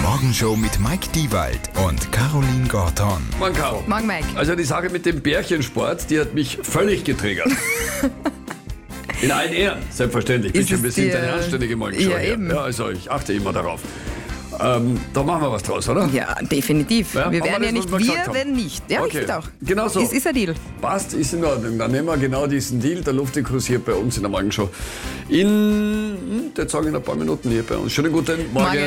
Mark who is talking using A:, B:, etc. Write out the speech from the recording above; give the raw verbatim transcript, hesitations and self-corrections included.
A: Morgenshow mit Mike Diewald und Caroline Gorton.
B: Morgen, Caro.
C: Morgen, Mike.
B: Also die Sache mit dem Bärchensport, die hat mich völlig getriggert. In allen Ehren, selbstverständlich.
C: Ist
B: Bitte, wir
C: es
B: sind
C: dir-
B: eine anständige Morgenshow.
C: Ja,
B: hier.
C: eben.
B: Ja, also ich achte immer darauf. Ähm, da machen wir was draus, oder?
C: Ja, definitiv.
B: Ja,
C: wir
B: machen
C: wären
B: wir
C: ja
B: das,
C: nicht
B: was wir
C: wir,
B: gesagt haben.
C: wenn nicht. Ja, ich
B: Okay.
C: finde auch.
B: Genau so.
C: Es ist ein Deal.
B: Passt, ist in Ordnung. Dann nehmen wir genau diesen Deal. Der Lufti kursiert bei uns in der Morgenshow. In, hm, jetzt sage ich in ein paar Minuten hier bei uns. Schönen guten Morgen.
C: Morgen.